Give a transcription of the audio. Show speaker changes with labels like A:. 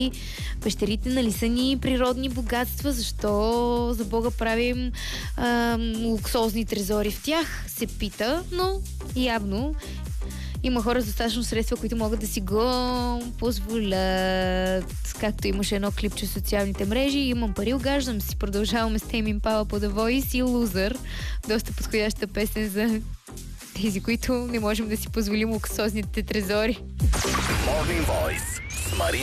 A: Пещерите нали са ни природни богатства, защо за Бога правим луксозни трезори в тях, се пита, но явно има хора с достатъчно средства, които могат да си го позволят. Както имаше едно клипче в социалните мрежи, имам пари, огаждам си. Продължаваме с Tame Impala по The Voice и Loser. Доста подходяща песен за тези, които не можем да си позволим луксозните трезори.
B: Morning Voice с Марина